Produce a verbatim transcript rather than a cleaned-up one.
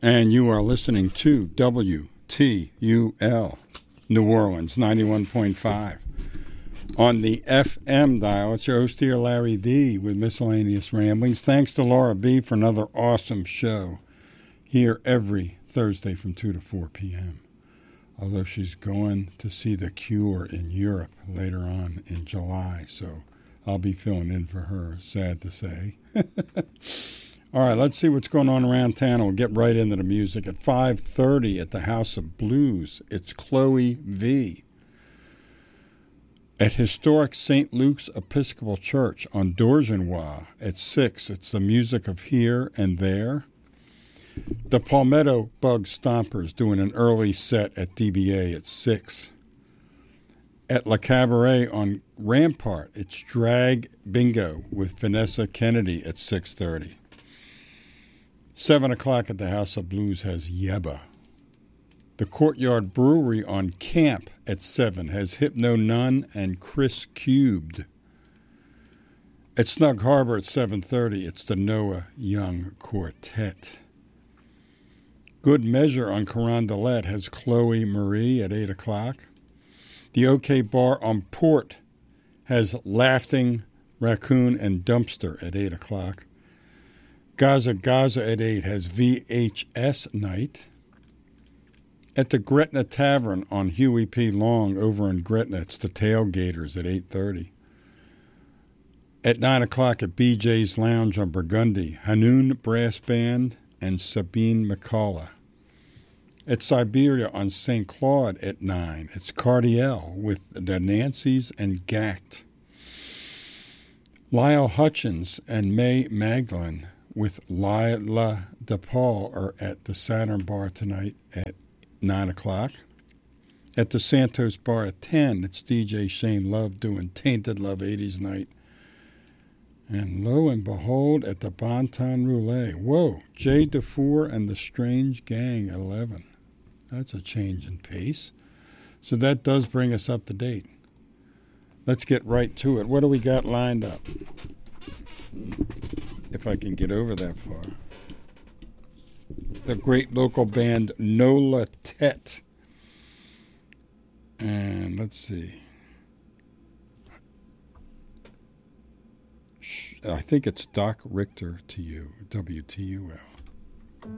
And you are listening to W T U L, New Orleans, ninety-one point five. On the F M dial, it's your host here, Larry D., with Miscellaneous Ramblings. Thanks to Laura B. for another awesome show here every Thursday from two to four p.m. Although she's going to see The Cure in Europe later on in July, so I'll be filling in for her, sad to say. All right, let's see what's going on around town. We'll get right into the music. At five thirty at the House of Blues, it's Chloe V. At historic Saint Luke's Episcopal Church on Dorgenois at six, it's the music of Here and There. The Palmetto Bug Stompers doing an early set at D B A at six. At La Cabaret on Rampart, it's Drag Bingo with Vanessa Kennedy at six thirty. seven o'clock at the House of Blues has Yebba. The Courtyard Brewery on Camp at seven has Hypno Nun and Chris Cubed. At Snug Harbor at seven thirty, it's the Noah Young Quartet. Good Measure on Carondelet has Chloe Marie at eight o'clock. The OK Bar on Port has Laughing Raccoon and Dumpster at eight o'clock. Gaza Gaza at eight has V H S Night. At the Gretna Tavern on Huey P. Long over in Gretna, it's the Tailgaters at eight thirty. At nine o'clock at B J's Lounge on Burgundy, Hanoun Brass Band and Sabine McCullough. At Siberia on Saint Claude at nine, it's Cardiel with the Nancys and Gact. Lyle Hutchins and May Magdalene with Lila DePaul are at the Saturn Bar tonight at nine o'clock. At the Santos Bar at ten, it's D J Shane Love doing Tainted Love eighties Night. And lo and behold, at the Bonton Roulette, whoa, Jay DeFour and the Strange Gang eleven. That's a change in pace. So that does bring us up to date. Let's get right to it. What do we got lined up? If I can get over that far. The great local band Nola Tet. And let's see. I think it's Doc Richter to you, W T U L.